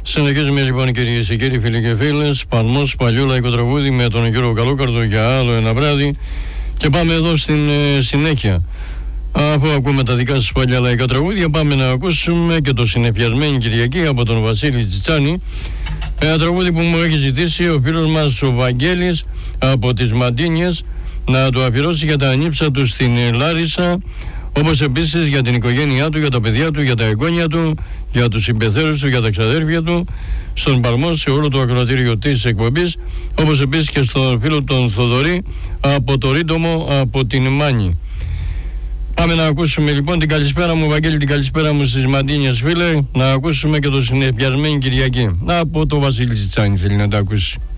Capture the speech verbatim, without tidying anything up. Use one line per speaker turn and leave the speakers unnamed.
Συνεχίζουμε λοιπόν, κυρίες και κύριοι, φίλοι και φίλες. Παλμός, παλιό λαϊκό τραγούδι με τον κύριο Καλόκαρδο για άλλο ένα βράδυ. Και πάμε εδώ στην ε, συνέχεια. Αφού ακούμε τα δικά σας παλιά λαϊκά τραγούδια, πάμε να ακούσουμε και το Συνεφιασμένη Κυριακή από τον Βασίλη Τσιτσάνη. Ένα τραγούδι που μου έχει ζητήσει ο φίλος μας ο Βαγγέλης από τις Μαντίνιες να το αφιερώσει για τα ανήψα του στην Λάρισα, όπως επίσης για την οικογένειά του, για τα παιδιά του, για τα εγγόνια του, για τους συμπεθέρους του, για τα ξαδέρφια του, στον Παλμό, σε όλο το ακροατήριο της εκπομπής, όπως επίσης και στον φίλο τον Θοδωρή από το Ρίτομο, από την Μάνη. Πάμε να ακούσουμε λοιπόν την καλησπέρα μου, Βαγγέλη, την καλησπέρα μου στις Μαντίνιες, φίλε, να ακούσουμε και το Συνεφιασμένη Κυριακή από το Βασίλη Τσιτσάνη, θέλει να τα ακούσει.